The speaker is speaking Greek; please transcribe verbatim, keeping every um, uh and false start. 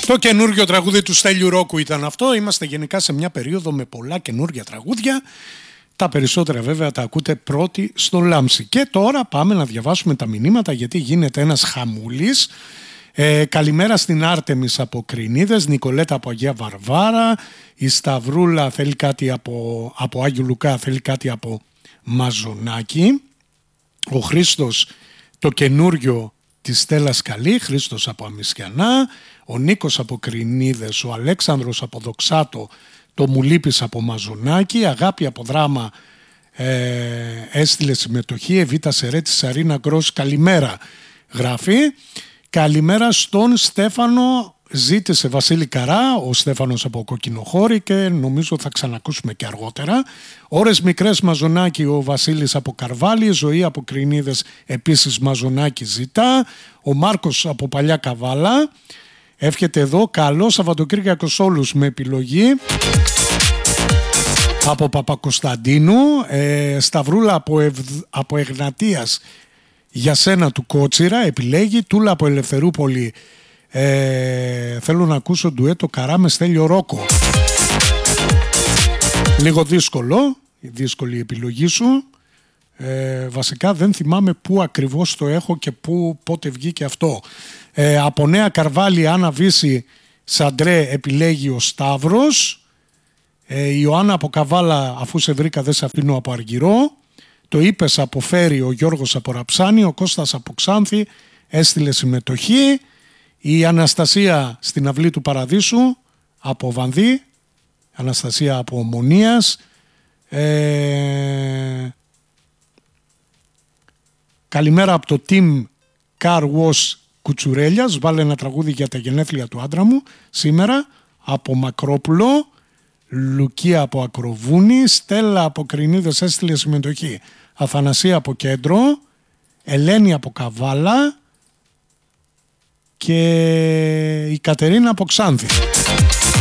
Το καινούργιο τραγούδι του Στέλιου Ρόκου ήταν αυτό. Είμαστε γενικά σε μια περίοδο με πολλά καινούργια τραγούδια. Τα περισσότερα βέβαια τα ακούτε πρώτοι στο Λάμψη. Και τώρα πάμε να διαβάσουμε τα μηνύματα, γιατί γίνεται ένας χαμούλης. Ε, καλημέρα στην Άρτεμις από Κρινίδες, Νικολέτα από Αγία Βαρβάρα, η Σταυρούλα θέλει κάτι από, από Άγιο Λουκά, θέλει κάτι από Μαζονάκη, ο Χρήστος το καινούριο της Στέλλας Καλή, Χρήστος από Αμισιανά, ο Νίκος από Κρινίδες, ο Αλέξανδρος από Δοξάτο, το Μουλίπης από Μαζονάκη, Αγάπη από Δράμα ε, έστειλε συμμετοχή, Εβίτα Σερέτη Σαρίνα Γκρός, καλημέρα γράφει. Καλημέρα στον Στέφανο, ζήτησε Βασίλη Καρά, ο Στέφανος από Κοκκινοχώρη και νομίζω θα ξανακούσουμε και αργότερα. Ώρες μικρές Μαζονάκη, ο Βασίλης από Καρβάλη, Ζωή από Κρινίδες επίσης Μαζονάκη ζητά, ο Μάρκος από Παλιά Καβάλα. Εύχεται εδώ καλό Σαββατοκύριακο σε όλους με επιλογή από Παπακοσταντίνου, ε, Σταυρούλα από, Ευ, από Εγνατίας για σένα του Κότσιρα επιλέγει, Τούλα από Ελευθερούπολη, ε, θέλω να ακούσω ντουέτο Καρά με Στέλιο Ρόκο. Λίγο δύσκολο, δύσκολη η επιλογή σου. Ε, βασικά δεν θυμάμαι πού ακριβώς το έχω και πού, πότε βγήκε αυτό. Ε, από Νέα Καρβάλη, Άννα Βύση Σαντρέ επιλέγει ο Σταύρος. ε, η Ιωάννα από Καβάλα, αφού σε βρήκα δεν σε αφήνω από Αργυρό. Το είπες από Φέρι, ο Γιώργος από Ραψάνη, ο Κώστας από Ξάνθη έστειλε συμμετοχή. Η Αναστασία στην Αυλή του Παραδείσου από Βανδύ, Αναστασία από Ομονίας. ε, Καλημέρα από το Team Car Wash Κουτσουρέλιας. Βάλε ένα τραγούδι για τα γενέθλια του άντρα μου σήμερα. Από Μακρόπουλο. Λουκία από Ακροβούνη. Στέλλα από Κρινίδες έστειλε συμμετοχή. Αθανασία από Κέντρο. Ελένη από Καβάλα. Και η Κατερίνα από Ξάνθη.